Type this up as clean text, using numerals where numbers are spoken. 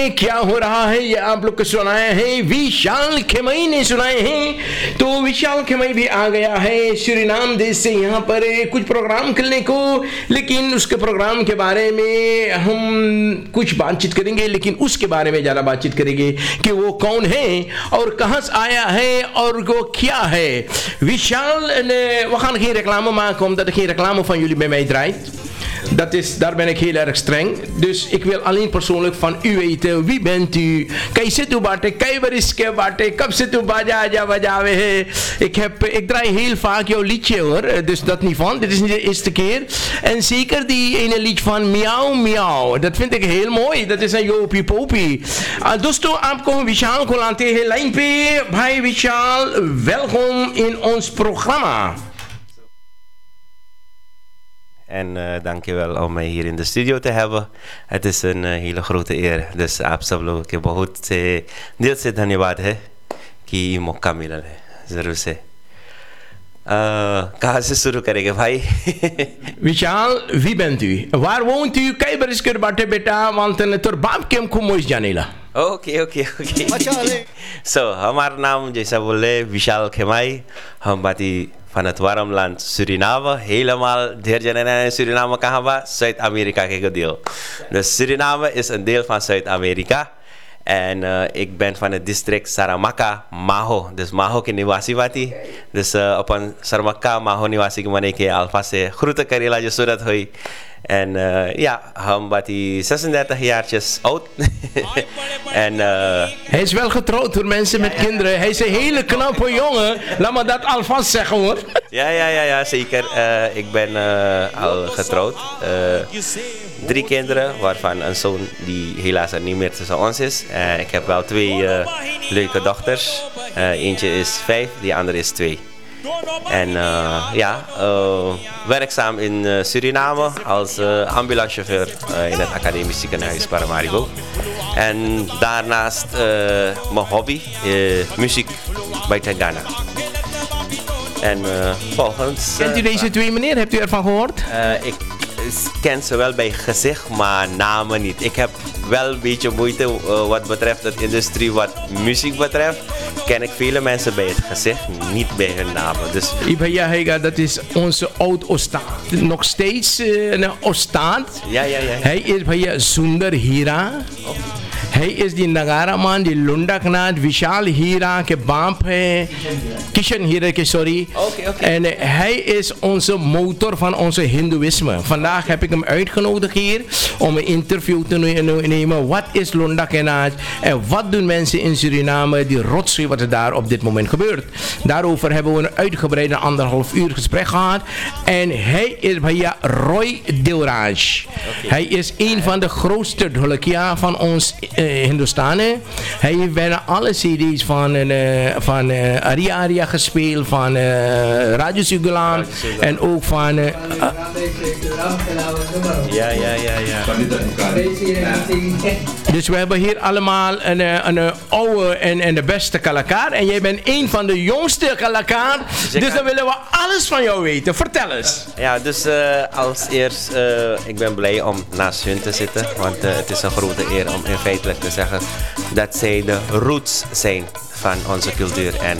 क्या हो रहा है ये आप लोग को सुनाया है विशाल खेमई ने सुनाए हैं। तो विशाल खेमई भी आ गया है सूरीनाम देश से यहाँ पर कुछ प्रोग्राम करने को, लेकिन उसके प्रोग्राम के बारे में हम कुछ बातचीत करेंगे, लेकिन उसके बारे में ज़्यादा बातचीत करेंगे कि वो कौन है और कहाँ से आया है और वो क्या है। Vichal, we gaan geen reclame maken omdat ik geen reclame van jullie bij mij draait. Daar ben ik heel erg streng. Dus ik wil alleen persoonlijk van u weten. Wie bent u? Kaise tu baate? Kai baris ke baate? Kab se tu baja bajawe hai? Ik draai heel vaak jouw liedje hoor. Dus dat niet van. Dit is niet de eerste keer. En zeker die ene liedje van Miauw Miauw. Dat vind ik heel mooi. Dat is een Jopie Popie. Dosto, आपको विशाल को लाते हैं लाइन पे। भाई विशाल, welkom in ons programma. En dankjewel om mij hier in de studio te hebben. Het is een hele grote eer. Dus absoluut के बहुत से दिल से धन्यवाद है कि मौका मिला है जरूर से। कहाँ से शुरू करेंगे भाई? Vichal, wie bent u? Waar woont u? Kan je maar eens baten beta, want het baap kem kumois janela. Okay so हमारा नाम जैसा बोले विशाल खेमाई, हम बाती van het warm land Suriname. Helemaal, de heer Janine, Suriname kहाँ बा? Zuid-Amerika के deel. Dus Suriname is een deel van Zuid-Amerika. En ik ben van het district Saramaka, Maho. Dus Maho के निवासी बाती. Dus अपन Saramaka, Maho निवासी के मने के अल्फा से groeten करेला जो सूरत हुई. En ja, हम बाती 36 jaartjes oud. En hij is wel getrouwd door mensen met kinderen. Hij is een hele knappe jongen. Laat me dat alvast zeggen hoor. Ja, zeker. Ik ben al getrouwd. 3 kinderen, waarvan een zoon die helaas er niet meer tussen ons is. Ik heb wel 2 leuke dochters. Eentje is 5, die andere is 2. En werkzaam in Suriname als ambulancechauffeur in het academisch ziekenhuis Paramaribo. En daarnaast mijn hobby, muziek bij Tangana. En volgens... Kent u deze 2 meneer? Hebt u ervan gehoord? Ik ken ze wel bij gezicht, maar namen niet. Ik heb wel een beetje moeite wat betreft de industrie, wat muziek betreft. Ken ik vele mensen bij het gezicht, niet bij hun namen. Dus... Ibaya Hega, dat is onze oud-Ostaat. Nog steeds een Ostaat. Ja. Hij is Bhaiya Sundar Hira. Hij is die Nagaraman, die Lundaknaat, Vishal Hira, ke baap hai. Kishan Hira, sorry. Okay. En hij is onze motor van onze Hindoeïsme. Vandaag heb ik hem uitgenodigd hier om een interview te nemen. Wat is Lundaknaat en wat doen mensen in Suriname, die rotzooi wat er daar op dit moment gebeurt. Daarover hebben we een uitgebreide 1,5 uur gesprek gehad. En hij is Bhaiya Roy Dilraj. Okay. Hij is een van de grootste dholakia van ons Hindustani. Hij heeft bijna alle CD's van Aria gespeeld, van Radio Sugalam en ook van... Ja. Dus we hebben hier allemaal een oude en de beste kalakaar. En jij bent een van de jongste kalakaar. Dus dan willen we alles van jou weten. Vertel eens. Ja, dus als eerst, ik ben blij om naast hun te zitten. Want het is een grote eer om in feitelijk te zeggen dat zij de roots zijn van onze cultuur. En